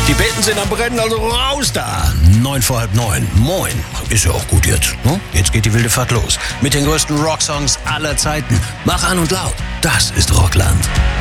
Die Betten sind am Brennen, also raus da. 9 vor halb 9. Moin. Ist ja auch gut jetzt. Ne? Jetzt geht die wilde Fahrt los. Mit den größten Rocksongs aller Zeiten. Mach an und laut. Das ist Rockland.